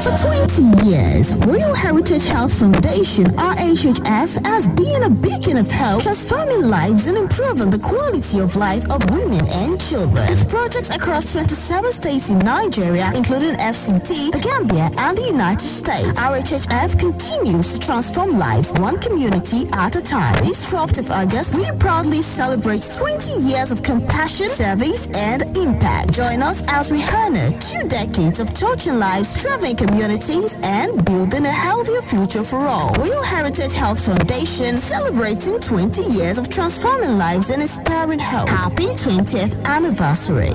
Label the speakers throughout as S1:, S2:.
S1: For 20 years, Royal Heritage Health Foundation, RHHF, has been a beacon of health, transforming lives and improving the quality of life of women and children. With projects across 27 states in Nigeria, including FCT, the Gambia, and the United States, RHHF continues to transform lives one community at a time. This 12th of August, we proudly celebrate 20 years of compassion, service, and impact. Join us as we honor 2 decades of touching lives, strengthening communities, and building a healthier future for all. Royal Heritage Health Foundation, celebrating 20 years of transforming lives and inspiring hope. Happy 20th anniversary.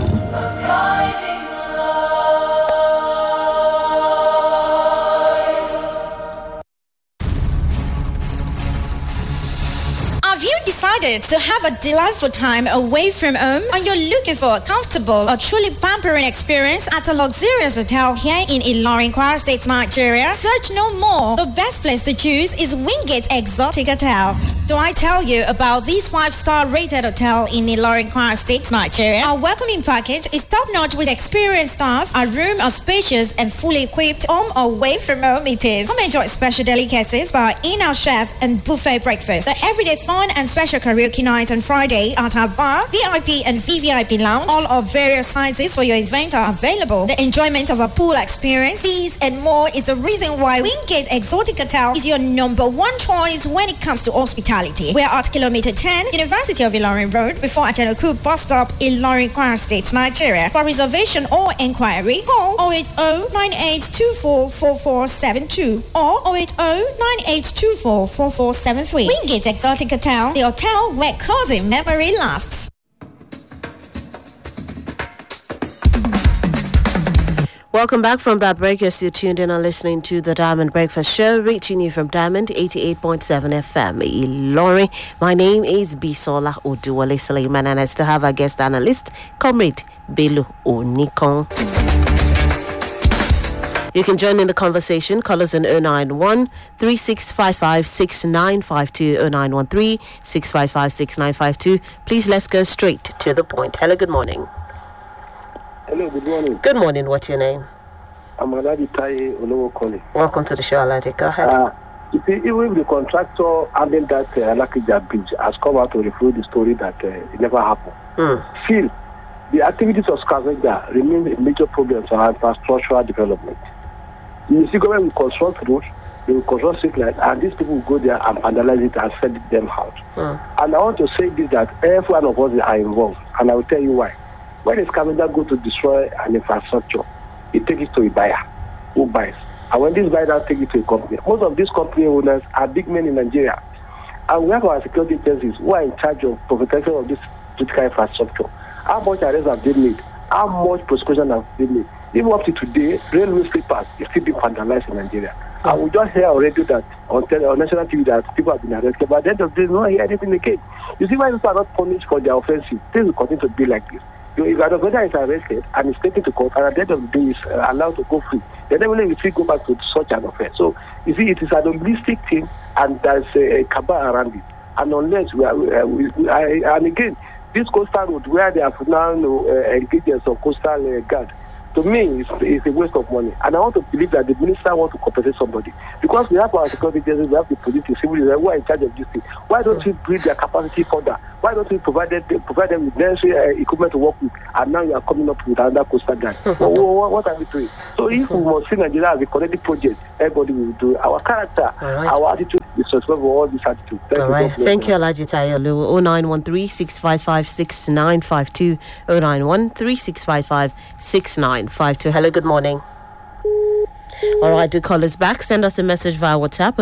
S2: Have you decided to have a delightful time away from home, and you're looking for a comfortable or truly pampering experience at a luxurious hotel here in Ilorin, Kwara State, Nigeria? Search no more. The best place to choose is Wingate Exotic Hotel. Do I tell you about this 5-star rated hotel in Ilorin, Kwara State, Nigeria? Our welcoming package is top-notch with experienced staff. Our room are spacious and fully equipped. Home or away from home it is. Come enjoy special delicacies by our in-house chef and buffet breakfast. The everyday fun and special karaoke night on Friday at our bar, VIP and VVIP lounge. All of various sizes for your event are available. The enjoyment of a pool experience, these and more is the reason why Wingate Exotic Hotel is your number one choice when it comes to hospitality. We are at kilometer 10, University of Ilorin Road, before Ajanoku bus stop, Ilorin, Kwara State, Nigeria. For reservation or inquiry, call 080-9824-4472 or 080-9824-4473. Wingate Exotic Hotel, the hotel where cozy memory lasts.
S3: Welcome back from that break. You're still tuned in and listening to the Diamond Breakfast Show, reaching you from Diamond 88.7 FM, Ilorin. My name is Bisola Oduwale Suleiman, and I still have our guest analyst, Comrade Bello Onikon. You can join in the conversation. Call us on 091-3655-6952, 0913-655-6952. Please, let's go straight to the point. Hello, good morning.
S4: Hello, good morning.
S3: Good morning. What's your name?
S4: I'm Aladi Taye Olowo calling.
S3: Welcome to the show, Aladi. Go ahead.
S4: You see, even the contractor handling that Alakija bridge has come out to refute the story that it never happened. Still, the activities of scavenger remain a major problem for our infrastructural development. You see, government will construct roads, they will construct street lights, and these people will go there and vandalize it and send them out. And I want to say this, that every one of us are involved, and I will tell you why. When a scavenger goes to destroy an infrastructure, it takes it to a buyer who buys. And when this buyer takes it to a company, most of these company owners are big men in Nigeria. And we have our security agencies who are in charge of protection of this critical infrastructure. How much arrests have they made? How much prosecution have they made? Even up to today, railway sleepers is still being vandalized in Nigeria. And we just hear already that on national TV that people have been arrested, but at the end of the day, no hear anything again. You see why people are not punished for their offenses? Things will continue to be like this. If an offender is arrested and is taken to court and at the end of the day is allowed to go free, then they will still go back to such an offense. So, you see, it is an holistic thing and there's a cabal around it. And unless and again, this coastal road where they have now engaged some coastal guard, to me, it's a waste of money. And I want to believe that the minister wants to compensate somebody. Because we have our security agencies, we have the police, the civil who are in charge of this thing. Why don't we build their capacity further? Why don't we provide them with necessary equipment to work with? And now you are coming up with another coastal guard. What are we doing? So if we must see Nigeria as a connected project, everybody will do. Our character, our attitude is responsible for all this attitude.
S3: Thank you, Alaji Tayo. 0913-655-6952, 0913-655-6952. Hello, good morning. All right, do call us back. Send us a message via WhatsApp,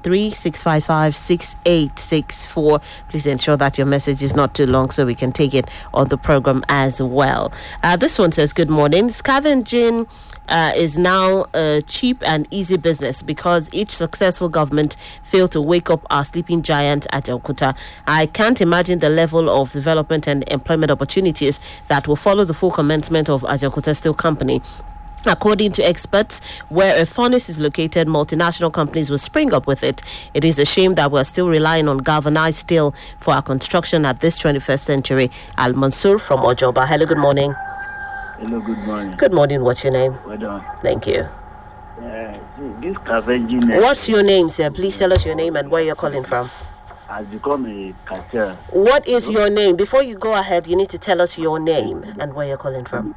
S3: 0913-655-6864. Please ensure that your message is not too long so we can take it on the program as well. This one says, good morning. Scavenging is now a cheap and easy business because each successful government failed to wake up our sleeping giant at Okuta. I can't imagine the level of development and employment opportunities that will follow the full commencement of Ajaokuta Steel Company. According to experts, where a furnace is located, multinational companies will spring up with it. It is a shame that we're still relying on galvanized steel for our construction at this 21st century. Al Mansour from Ojoba. Hello, good morning.
S5: Hello, good morning.
S3: Good morning. What's your name?
S5: Well done.
S3: Thank you.
S5: This scavenging.
S3: What's your name, sir? Please tell us your name and where you're calling from.
S5: Has become a cartel.
S3: What is your name? Before you go ahead, you need to tell us your name and where you're calling from.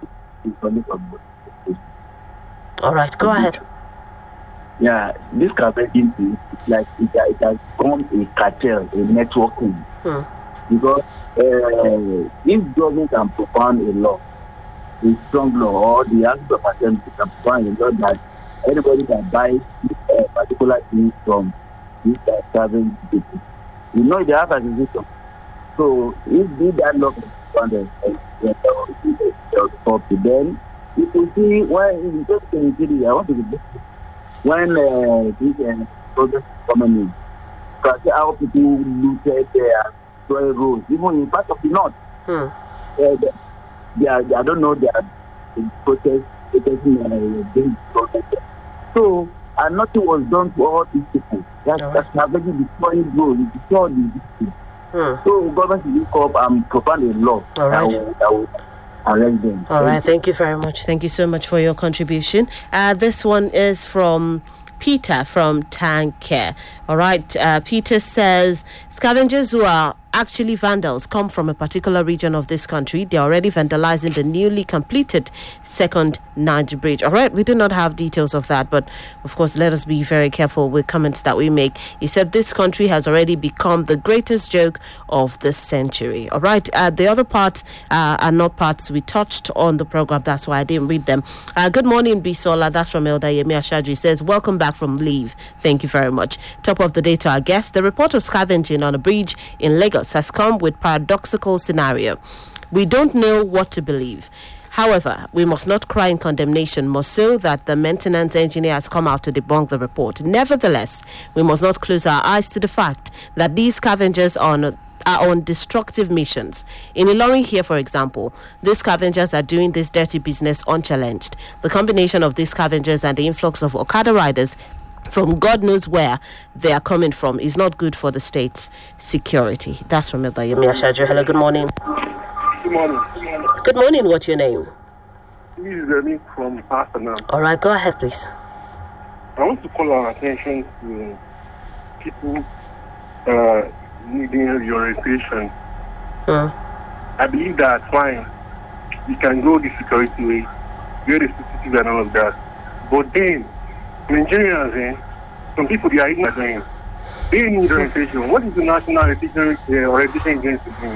S3: All right, go ahead.
S5: Yeah, this scavenging is like it has become a cartel, a networking. Because if government can propound a law, a strong law, or the House of Assembly can propound a law that anybody can buy particular things from this scavenging people. You know, they have a system. So if that law is propounded, then you can see when you just in the I want to be when this project is coming in, because how people looted their soil roads, even in part of the north. I don't know, they are protesting. So, and nothing was done to all these people. That's having destroying roads, destroying these people. So, government will look up and propound a law that will arrest them.
S3: All right, thank you very much. Thank you so much for your contribution. This one is from Peter from Tanker. All right, Peter says scavengers who are actually vandals come from a particular region of this country. They're already vandalizing the newly completed second Niger Bridge. All right, we do not have details of that, but of course, let us be very careful with comments that we make. He said this country has already become the greatest joke of the century. All right, the other parts are not parts we touched on the program. That's why I didn't read them. Good morning, Bisola. That's from Elder Yemi Ashadri. Says, welcome back from leave. Thank you very much. Top of the day to our guest. The report of scavenging on a bridge in Lagos has come with paradoxical scenario. We don't know what to believe. However, we must not cry in condemnation, more so that the maintenance engineer has come out to debunk the report. Nevertheless, we must not close our eyes to the fact that these scavengers are on destructive missions. In Ilorin here, for example, these scavengers are doing this dirty business unchallenged. The combination of these scavengers and the influx of Okada riders from God knows where they are coming from is not good for the state's security. That's from Yemi Ashadri. Hello, good morning.
S4: Good morning.
S3: Good morning, what's your name?
S4: This is Remy from Arsenal.
S3: All right, go ahead, please.
S4: I want to call our attention to people needing reorientation. I believe that fine, we can go the security way, very sensitive and all of that. But then, Nigerians, some people they are ignorant. They need orientation. What is the National Orientation Agency doing?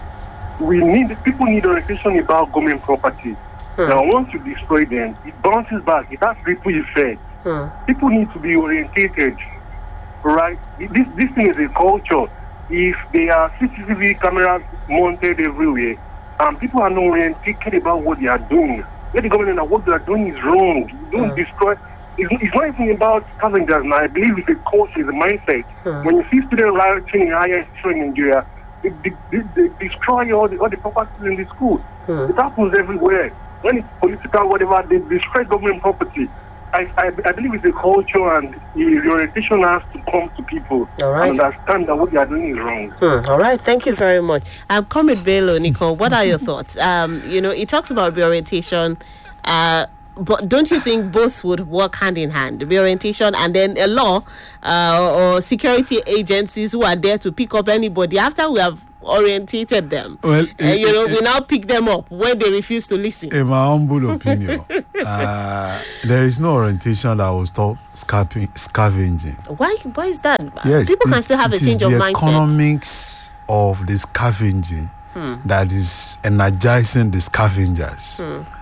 S4: People need orientation about government property. Now, once you destroy them, it bounces back. It has ripple effect. People need to be orientated, right? This thing is a culture. If there are CCTV cameras mounted everywhere, and people are not orientated about what they are doing, let the government know what they are doing is wrong. You don't destroy. It's not even about scavengers now. I believe it's a culture, it's a mindset. When you see students rioting in higher institutions in Nigeria, they destroy all the properties in the schools. It happens everywhere. When it's political, whatever, they destroy government property. I believe it's a culture, and the orientation has to come to people and understand that what they are doing is wrong.
S3: All right, thank you very much. Comrade Bello, Nico, what are your thoughts? It talks about reorientation. But don't you think both would work hand in hand, reorientation and then a law or security agencies who are there to pick up anybody after we have orientated them? Well, we now pick them up when they refuse to listen.
S6: In my humble opinion, there is no orientation that will stop scavenging.
S3: Why is that?
S6: Yes,
S3: people can still have a change of mindset.
S6: It is the economics of the scavenging that is energizing the scavengers.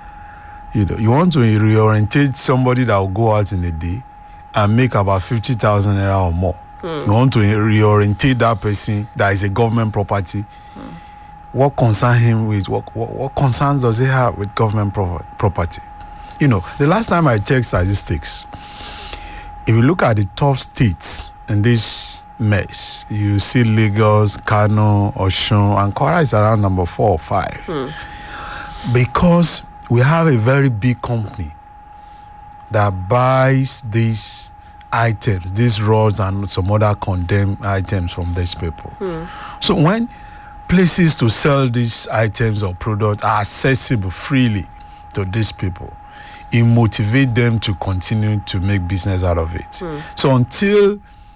S6: You want to reorientate somebody that will go out in a day and make about 50,000 naira or more. You want to reorientate that person that is a government property. What concerns him with what concerns does he have with government property? The last time I checked statistics, if you look at the top states in this mess, you see Lagos, Kano, Osun, and Kwara is around number 4 or 5. Because we have a very big company that buys these items, these rods and some other condemned items from these people. So when places to sell these items or products are accessible freely to these people, it motivates them to continue to make business out of it. So until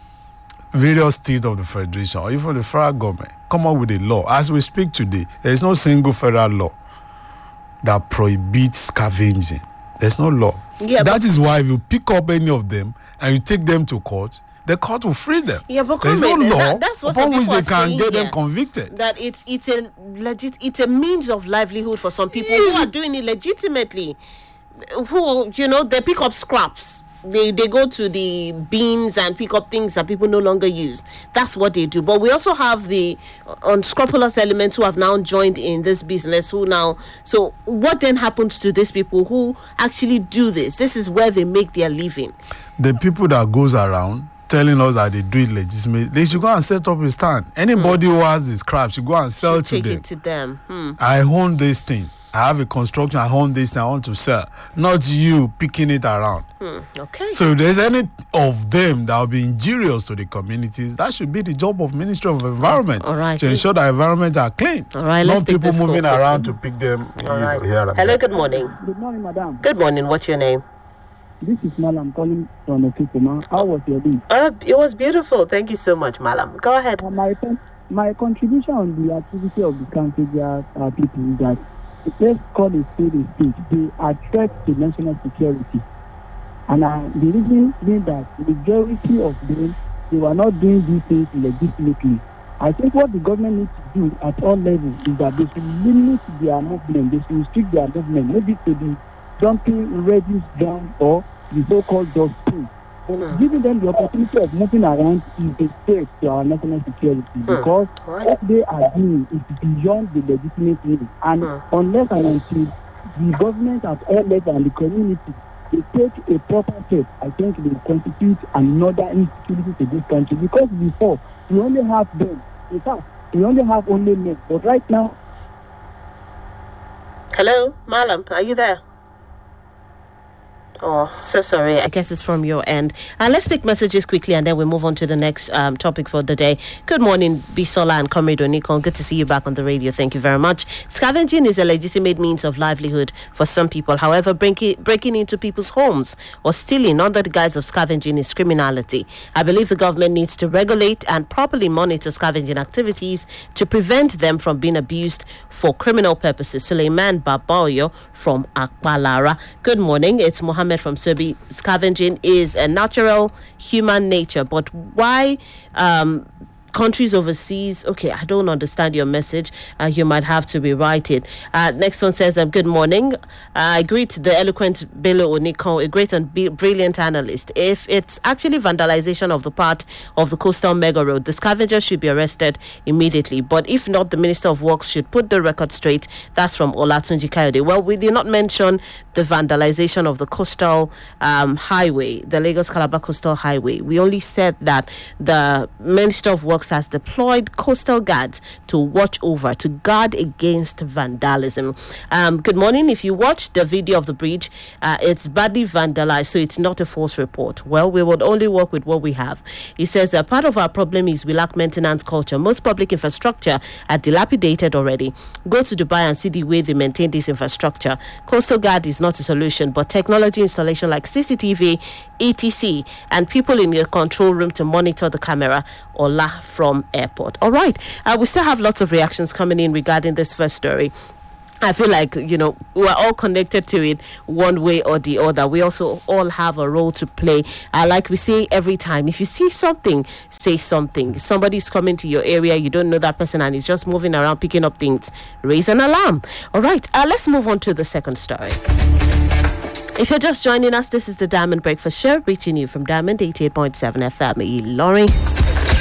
S6: various states of the federation or even the federal government come up with a law, as we speak today, there is no single federal law that prohibits scavenging. There's no law. That is why if you pick up any of them and you take them to court, the court will free them.
S3: Yeah, but
S6: there's no law
S3: that's what
S6: upon which
S3: people
S6: they can get them
S3: here,
S6: convicted.
S3: That it's a means of livelihood for some people who are doing it legitimately. Who, they pick up scraps. They go to the bins and pick up things that people no longer use. That's what they do. But we also have the unscrupulous elements who have now joined in this business. So what then happens to these people who actually do this? This is where they make their living.
S6: The people that goes around telling us that they do it legitimately, they should go and set up a stand. Anybody who has the scraps should go and sell to them.
S3: Take it to them.
S6: I own this thing. I have a construction, I own this thing, I want to sell. Not you picking it around.
S3: Okay.
S6: So if there's any of them that will be injurious to the communities, that should be the job of Ministry of Environment.
S3: All right.
S6: To ensure that environments are clean.
S3: All right,
S6: not people moving around to pick them.
S3: All right.
S6: Here and
S3: Hello,
S6: there.
S3: good morning.
S7: Good morning, madam.
S3: Good morning. What's your name?
S7: This is Malam calling from Okikuma. How was your day?
S3: It was beautiful. Thank you so much, Malam. Go ahead.
S7: My contribution on the activity of the Kankeja people is that let's call a state. They are threat to national security. And the reason being that the majority of them, they were not doing these things legitimately. I think what the government needs to do at all levels is that they should limit their movement, they should restrict their movement, maybe to the dumping reduce down or the so-called dustbin. Giving them the opportunity of moving around is a threat to our national security because what they are doing is beyond the legitimate need. And unless and until the government at all levels and the community they take a proper step, I think they constitute another insecurity to this country. Because before, we only have them. In fact, we only have only men. But right now...
S3: Hello, Malam, are you there? Oh, so sorry. I guess it's from your end. Let's take messages quickly and then we move on to the next topic for the day. Good morning, Bisola and Comrade Onikon. Good to see you back on the radio. Thank you very much. Scavenging is a legitimate means of livelihood for some people. However, breaking into people's homes or stealing under the guise of scavenging is criminality. I believe the government needs to regulate and properly monitor scavenging activities to prevent them from being abused for criminal purposes. Suleiman Babayo from Akpalara. Good morning. It's Mohammed from Sebi. Scavenging is a natural human nature, but why countries overseas? Okay, I don't understand your message. You might have to rewrite it. Next one says, good morning. I greet the eloquent Bello Onikon, a great and brilliant analyst. If it's actually vandalization of the part of the coastal mega road, the scavengers should be arrested immediately. But if not, the Minister of Works should put the record straight. That's from Olatunji Kayode. Well, we did not mention the vandalization of the coastal highway, the Lagos-Calabar coastal highway. We only said that the Minister of Works has deployed coastal guards to watch over, to guard against vandalism. Good morning. If you watch the video of the bridge, it's badly vandalized, so it's not a false report. Well, we would only work with what we have. He says part of our problem is we lack maintenance culture. Most public infrastructure are dilapidated already. Go to Dubai and see the way they maintain this infrastructure. Coastal guard is not a solution, but technology installation like CCTV, ETC, and people in the control room to monitor the camera. Ola from airport. All right. We still have lots of reactions coming in regarding this first story. I feel like, we're all connected to it one way or the other. We also all have a role to play. Like we say every time, if you see something, say something. Somebody's coming to your area, you don't know that person, and he's just moving around, picking up things. Raise an alarm. All right. Let's move on to the second story. If you're just joining us, this is the Diamond Breakfast Show, reaching you from Diamond 88.7 FM, Ilorin.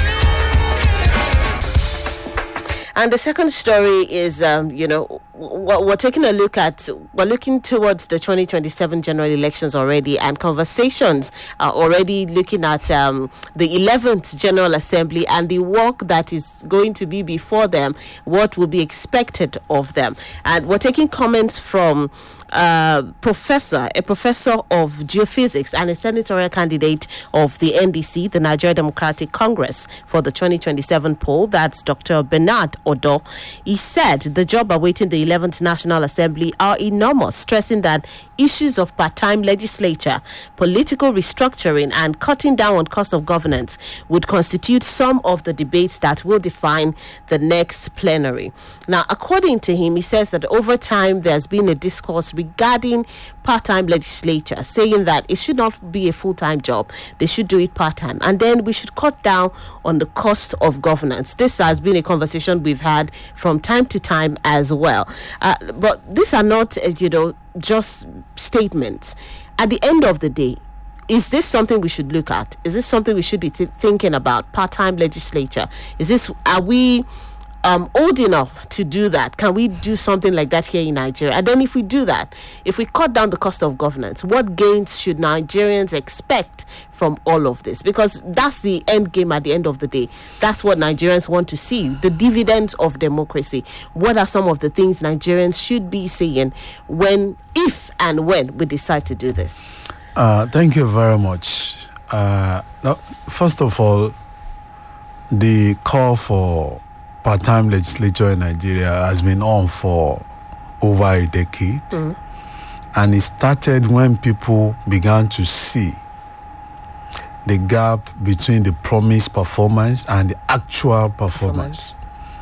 S3: And the second story is, we're taking a look at, we're looking towards the 2027 general elections already, and conversations are already looking at the 11th General Assembly and the work that is going to be before them, what will be expected of them. And we're taking comments from a professor of geophysics and a senatorial candidate of the NDC, the Nigeria Democratic Congress, for the 2027 poll. That's Dr. Bernard Odo. He said the job awaiting the 11th National Assembly are enormous, stressing that issues of part-time legislature, political restructuring, and cutting down on cost of governance would constitute some of the debates that will define the next plenary. Now, according to him, he says that over time there's been a discourse regarding part-time legislature, saying that it should not be a full-time job. They should do it part-time. And then we should cut down on the cost of governance. This has been a conversation we've had from time to time as well. But these are not, just statements. At the end of the day, is this something we should look at? Is this something we should be thinking about? Part-time legislature? Are we old enough to do that? Can we do something like that here in Nigeria? And then if we do that, if we cut down the cost of governance, what gains should Nigerians expect from all of this? Because that's the end game at the end of the day. That's what Nigerians want to see, the dividends of democracy. What are some of the things Nigerians should be seeing if and when we decide to do this?
S6: Thank you very much. First of all, the call for part-time legislature in Nigeria has been on for over a decade. And it started when people began to see the gap between the promised performance and the actual performance.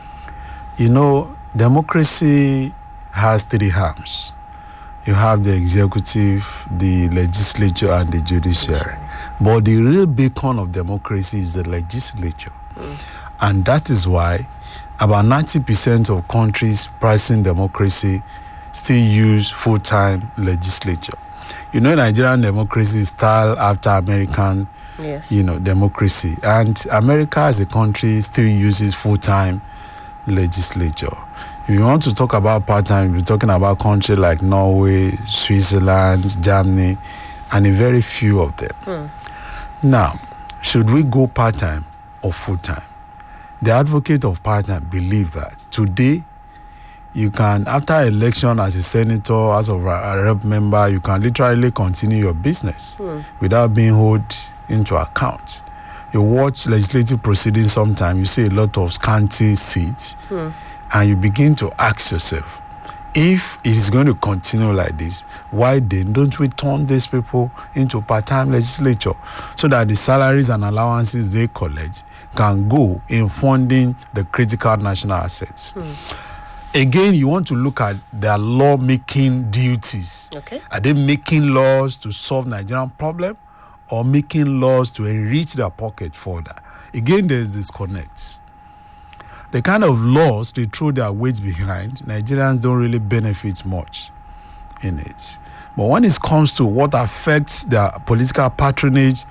S6: Democracy has three arms. You have the executive, the legislature, and the judiciary. But the real beacon of democracy is the legislature. And that is why about 90% of countries practicing democracy still use full-time legislature. Nigerian democracy is styled after American, democracy. And America as a country still uses full-time legislature. If you want to talk about part-time, we're talking about countries like Norway, Switzerland, Germany, and a very few of them. Now, should we go part-time or full-time? The advocate of part-time believe that today you can, after election as a senator, as a rep member, you can literally continue your business without being held into account. You watch legislative proceedings sometimes, you see a lot of scanty seats, and you begin to ask yourself, if it is going to continue like this, why then don't we turn these people into part-time legislature so that the salaries and allowances they collect can go in funding the critical national assets? Again, you want to look at their law-making duties.
S3: Okay.
S6: Are they making laws to solve Nigerian problem or making laws to enrich their pocket further? Again, there's disconnects. The kind of laws they throw their weight behind, Nigerians don't really benefit much in it. But when it comes to what affects their political patronage,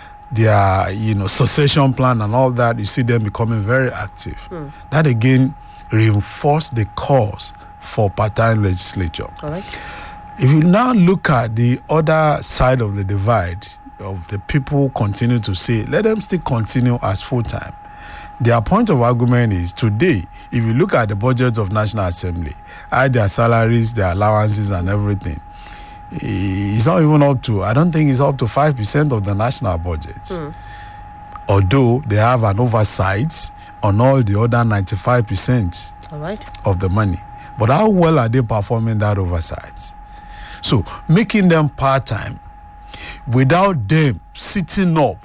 S6: their succession plan and all that, you see them becoming very active. That again reinforce the cause for part-time legislature.
S3: All right.
S6: If you now look at the other side of the divide, of the people continue to say, let them still continue as full-time. Their point of argument is today, if you look at the budget of National Assembly, add their salaries, their allowances and everything, it's not even up to, I don't think it's up to 5% of the national budget. Although they have an oversight on all the other 95% of the money. But how well are they performing that oversight? So making them part-time without them sitting up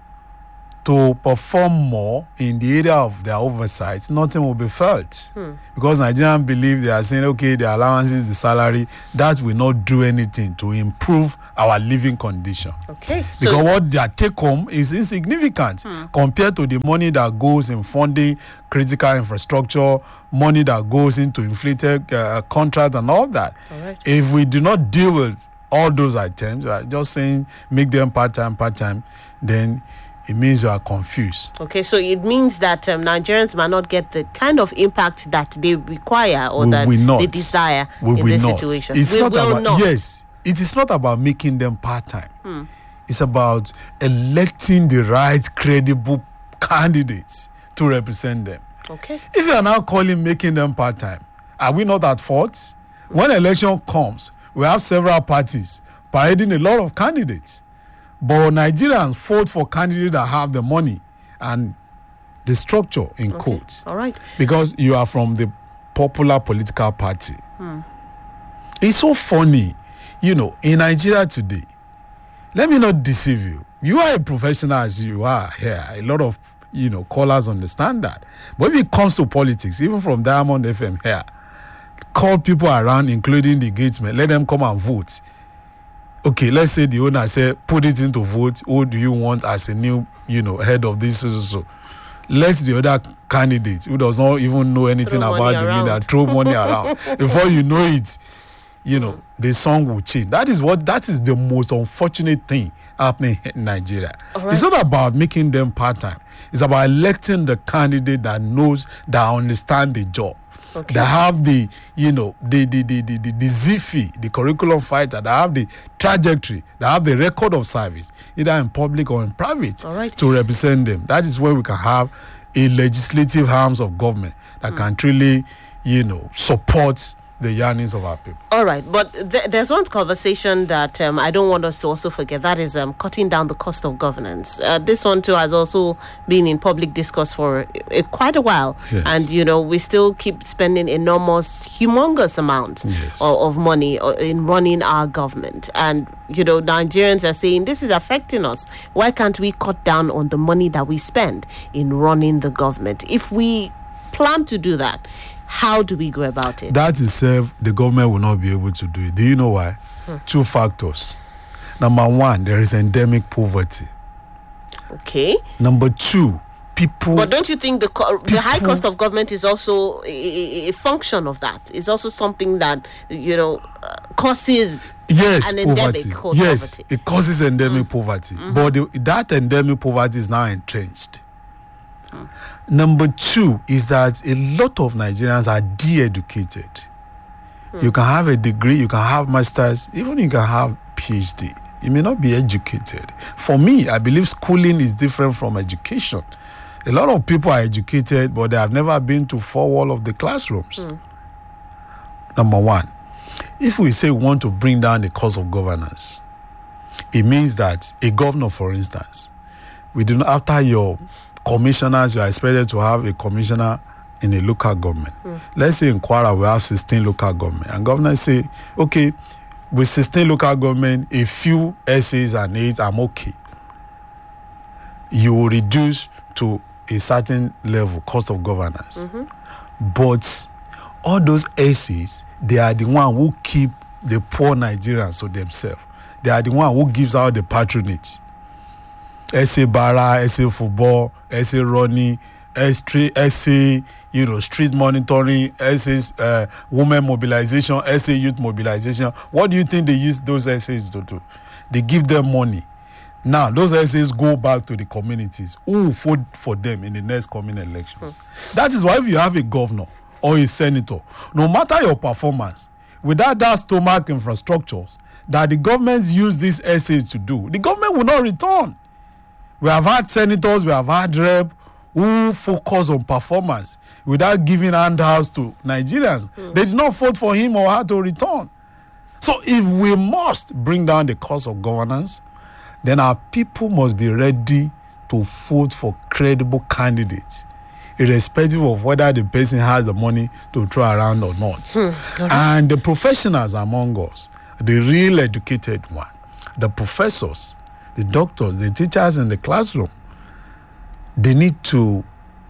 S6: to perform more in the area of their oversight, nothing will be felt. Because Nigerians believe they are saying, okay, the allowances, the salary, that will not do anything to improve our living condition.
S3: Okay.
S6: Because what their take home is insignificant compared to the money that goes in funding critical infrastructure, money that goes into inflated contracts and all that.
S3: All right.
S6: If we do not deal with all those items, just saying make them part-time, then it means you are confused.
S3: Okay, so it means that Nigerians might not get the kind of impact that they require or that they desire in this situation.
S6: Yes, it is not about making them part-time. It's about electing the right, credible candidates to represent them.
S3: Okay.
S6: If you are now making them part-time, are we not at fault? When election comes, we have several parties parading a lot of candidates. But Nigerians vote for candidates that have the money and the structure in quotes.
S3: All right.
S6: Because you are from the popular political party. It's so funny. in Nigeria today, let me not deceive you. You are a professional as you are here. A lot of, callers understand that. But if it comes to politics, even from Diamond FM here, call people around, including the gatesmen, let them come and vote. Okay, let's say the owner said, put it into vote. Who do you want as a new, head of this? So. Let the other candidate who does not even know anything about the media throw money around. Before you know it, the song will change. That is the most unfortunate thing happening in Nigeria. Right. It's not about making them part-time. It's about electing the candidate that knows, that understands the job. Okay. That have the ZIFI, the curriculum fighter, that have the trajectory, that have the record of service, either in public or in private, to represent them. That is where we can have a legislative arms of government that can truly, support the yearnings of our people.
S3: All right, but there's one conversation that I don't want us to also forget. That is cutting down the cost of governance. This one too has also been in public discourse for quite a while. Yes. And, we still keep spending humongous amounts of money in running our government. And, Nigerians are saying, this is affecting us. Why can't we cut down on the money that we spend in running the government? If we plan to do that, how do we go about it?
S6: That itself, the government will not be able to do it. Do you know why? 2 factors. Number 1, there is endemic poverty.
S3: Okay.
S6: Number 2, people...
S3: But don't you think the high cost of government is also a function of that? It's also something that, causes an endemic poverty.
S6: Yes, it causes endemic poverty. But that endemic poverty is now entrenched. Number 2 is that a lot of Nigerians are de-educated. You can have a degree, you can have masters, even you can have PhD. You may not be educated. For me, I believe schooling is different from education. A lot of people are educated, but they have never been to 4 walls of the classrooms. Number 1, if we say we want to bring down the cost of governance, it means that a governor, for instance, after your commissioners, you are expected to have a commissioner in a local government. Let's say in Kwara we have 16 local government, and governors say, okay, with 16 local government, a few essays and aids, I'm okay. You will reduce to a certain level cost of governance. But all those essays, they are the one who keep the poor Nigerians to themselves. They are the one who gives out the patronage. Essay Bara, essay football, essay running, essay, street monitoring, essays, women mobilization, essay youth mobilization. What do you think they use those essays to do? They give them money. Now, those essays go back to the communities who will vote for them in the next coming elections. That is why if you have a governor or a senator, no matter your performance, without that stomach infrastructures that the government use these essays to do, the government will not return. We have had senators, we have had rep who focus on performance without giving handouts to Nigerians. They did not vote for him or her to return. So if we must bring down the cost of governance, then our people must be ready to vote for credible candidates, irrespective of whether the person has the money to throw around or not. And the professionals among us, the real educated one, the professors, the doctors, the teachers in the classroom, they need to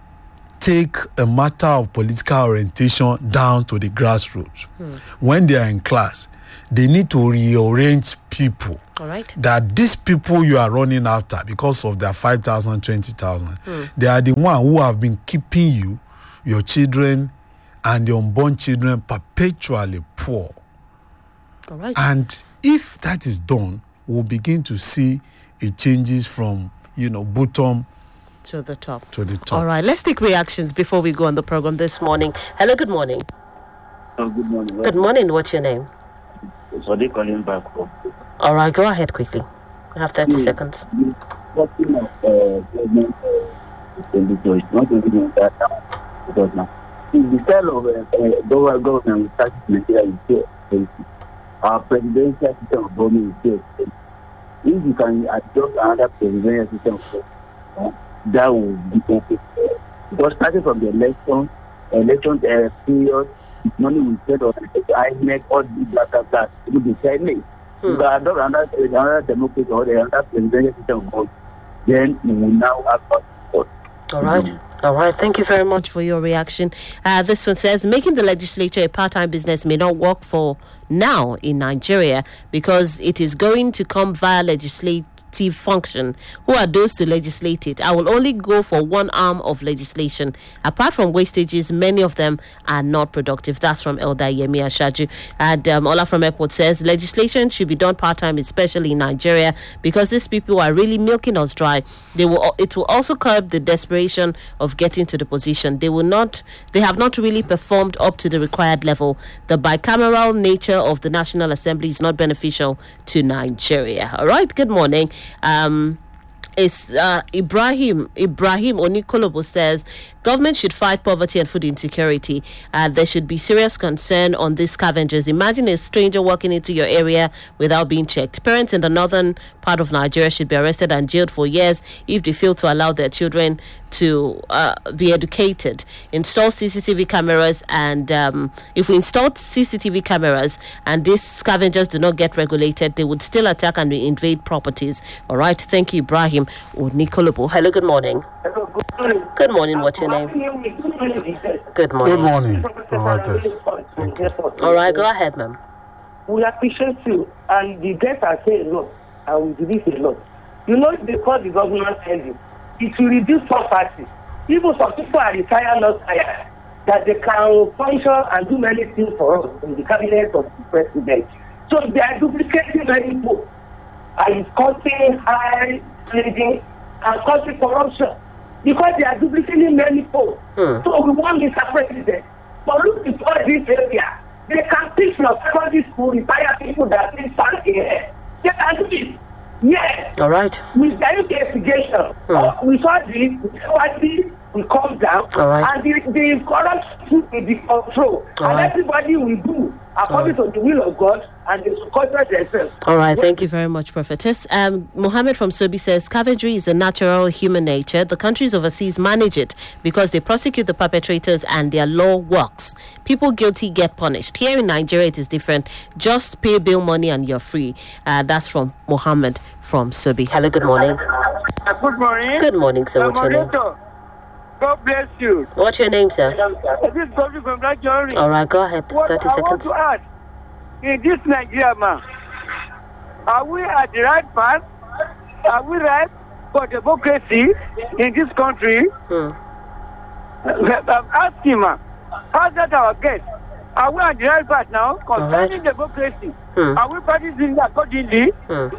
S6: take a matter of political orientation down to the grassroots. When they are in class, they need to rearrange people.
S3: All right.
S6: That these people you are running after because of their 5,000, 20,000, they are the one who have been keeping you, your children, and your unborn children perpetually poor.
S3: All right.
S6: And if that is done, we'll begin to see it changes from, bottom
S3: to the top.
S6: All
S3: right, let's take reactions before we go on the program this morning. Hello, good morning.
S5: Good morning.
S3: Good morning. What's your name?
S5: So they calling back.
S3: All right, go ahead quickly. You have 30 seconds.
S5: Talking of government expenditure is not even that now. Because now, in the style of government we started in Nigeria is still expensive. Our presidential system of government is still expensive. If you can adopt another presidential system of government, that will be okay. Because starting from the election period, money will spend on INEC, all the blah, blah, blah. It will be Chinese. You can adopt another democracy or another presidential system, then you will now have support.
S3: All right. All right. Thank you very much for your reaction. This one says, making the legislature a part-time business may not work for now in Nigeria because it is going to come via legislative function. Who are those to legislate it? I will only go for one arm of legislation. Apart from wastages, many of them are not productive. That's from Elder Yemi Ashaju. And Ola from Airport says legislation should be done part-time, especially in Nigeria, because these people are really milking us dry. It will also curb the desperation of getting to the position. They have not really performed up to the required level. The bicameral nature of the National Assembly is not beneficial to Nigeria. All right, good morning. It's Ibrahim Onikolobo says government should fight poverty and food insecurity. There should be serious concern on these scavengers. Imagine a stranger walking into your area without being checked. Parents in the northern part of Nigeria should be arrested and jailed for years if they fail to allow their children to be educated. Install CCTV cameras, and if we install CCTV cameras and these scavengers do not get regulated, they would still attack and invade properties. All right, thank you, Ibrahim Onikolobo. Hello, good morning.
S8: Hello, good morning.
S3: Good morning, what's your name? Good morning.
S6: Good morning, Providers.
S3: All right, go ahead, ma'am.
S8: We appreciate you, and the debt are saying a lot, and we believe a lot. You know, because the government tells you, it will reduce poverty. Even some people are retired, not tired, that they can function and do many things for us in the cabinet of the president. So they are duplicating many people, and it's causing high spending and causing corruption because they are duplicating many people. So we want Mr. President, but look at all this area. They can teach your secondary school retired people that they stand here. They can do it. Yes.
S3: All right.
S8: With the investigation, we saw this, we come down, and the corruption will be controlled. And everybody will do according to the will of God, and they will control themselves.
S3: All right, thank you very much, Prophetess. Mohammed from Sobi says, scavenger is a natural human nature. The countries overseas manage it because they prosecute the perpetrators and their law works. People guilty get punished. Here in Nigeria, it is different. Just pay bail money and you're free. That's from Mohammed from Sobi. Hello, good morning.
S9: Good morning.
S3: Good morning, sir. What's your name?
S9: God bless you.
S3: What's your name, sir?
S9: This is Governor from Black Journey.
S3: All right, go ahead. 30 seconds.
S9: I want to ask, in this Nigeria, man, are we at the right path? Are we right for democracy in this country? I'm asking, man, how's that our guest? Are we on the right path now concerning democracy? Are we practicing accordingly?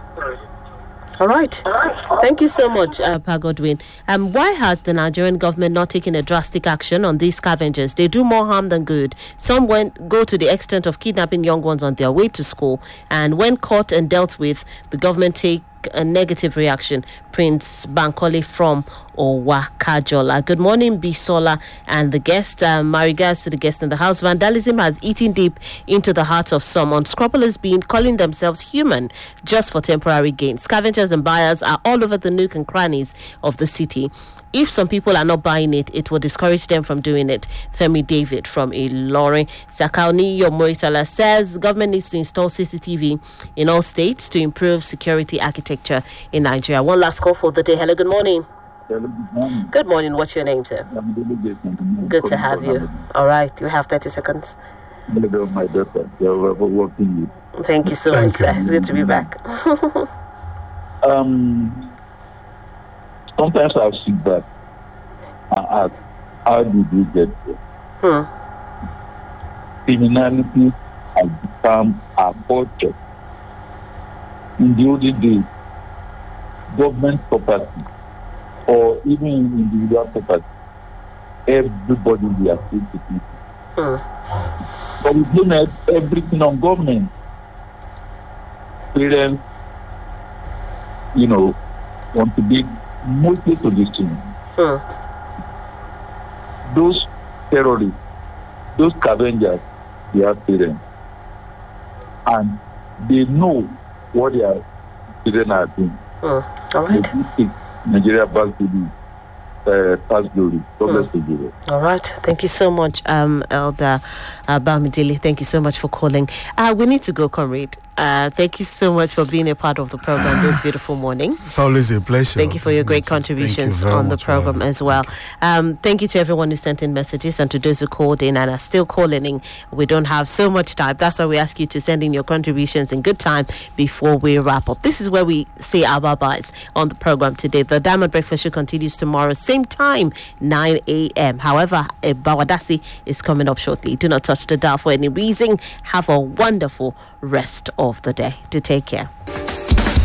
S3: All right. Thank you so much, Pa Godwin. Why has the Nigerian government not taken a drastic action on these scavengers? They do more harm than good. Some go to the extent of kidnapping young ones on their way to school. And when caught and dealt with, the government take a negative reaction. Prince Bankole from Owakajola. Good morning, Bisola and the guest. My regards to the guest in the house. Vandalism has eaten deep into the hearts of some unscrupulous beings calling themselves human just for temporary gain. Scavengers and buyers are all over the nook and crannies of the city. If some people are not buying it, it will discourage them from doing it. Femi David from Ilorin. Sakauni Yomoritala says government needs to install CCTV in all states to improve security architecture in Nigeria. One last call for the day. Hello, good morning.
S5: Hello, good morning.
S3: Good morning. What's your name, sir? Good to have you. All right. You have 30 seconds.
S5: Hello, my daughter. You're working with.
S3: Thank you so much, sir. It's good to be back.
S5: Sometimes I sit back and ask, how did we get there? Criminality has become a culture. In the olden days, government property or even individual property, everybody will access to people. But we blame everything on government. Parents, want to be mostly to this thing. Those terrorists, those scavengers, they have parents. And they know what their children are doing.
S3: All right.
S5: They take Nigeria back to the past glory.
S3: All right. Thank you so much, Elder Bamidele. Thank you so much for calling. We need to go, comrade. Thank you so much for being a part of the program this beautiful morning.
S6: It's always a pleasure.
S3: Thank you for your great contributions on the program as well. Thank you to everyone who sent in messages and to those who called in and are still calling in. We don't have so much time. That's why we ask you to send in your contributions in good time before we wrap up. This is where we say our bye-byes on the program today. The Diamond Breakfast Show continues tomorrow, same time, 9 a.m. However, Bawadasi is coming up shortly. Do not touch the dial for any reason. Have a wonderful rest of the day. To take care.